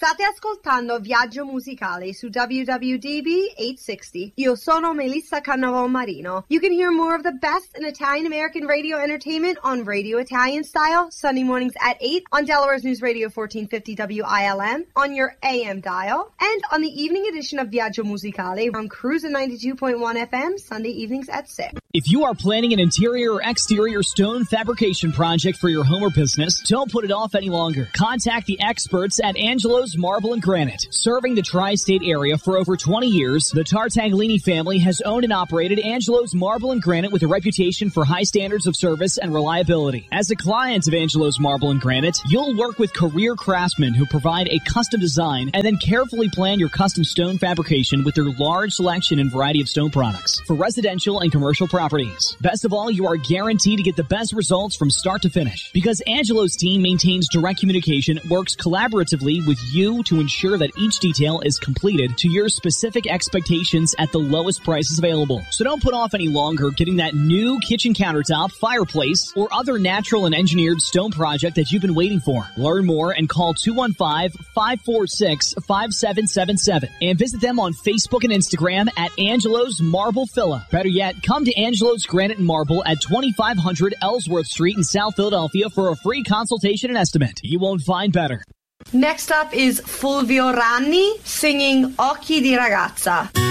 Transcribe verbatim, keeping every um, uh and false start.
State ascoltando Viaggio Musicale su W W D B eight sixty. Io sono Melissa Cannavò Marino. You can hear more of the best in Italian-American radio entertainment on Radio Italian Style, Sunday mornings at eight on Delaware's News Radio fourteen fifty W I L M, on your A M dial, and on the evening edition of Viaggio Musicale on Cruiser ninety-two point one F M, Sunday evenings at six. If you are planning an interior or exterior stone fabrication project for your home or business, don't put it off any longer. Contact the experts at Angelo's Marble and Granite. Serving the tri-state area for over twenty years, the Tartaglini family has owned and operated Angelo's Marble and Granite with a reputation for high standards of service and reliability. As a client of Angelo's Marble and Granite, you'll work with career craftsmen who provide a custom design and then carefully plan your custom stone fabrication with their large selection and variety of stone products for residential and commercial properties. Best of all, you are guaranteed to get the best results from start to finish because Angelo's team maintains direct communication, works collaboratively with you to ensure that each detail is completed to your specific expectations at the lowest prices available. So don't put off any longer getting that new kitchen countertop, fireplace, or other natural and engineered stone project that you've been waiting for. Learn more and call two one five, five four six, five seven seven seven and visit them on Facebook and Instagram at Angelo's Marble Villa. Better yet, come to Angelo's Granite and Marble at twenty-five hundred Ellsworth Street in South Philadelphia for a free consultation and estimate. You won't find better. Next up is Fulvio Ranni singing Occhi di Ragazza.